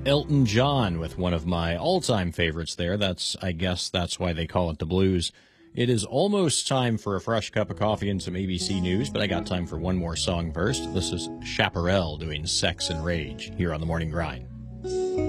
Elton John with one of my all-time favorites there. I guess that's why they call it the blues. It is almost time for a fresh cup of coffee and some ABC news, but I got time for one more song first. This is Chaparral doing Sex and Rage here on The Morning Grind.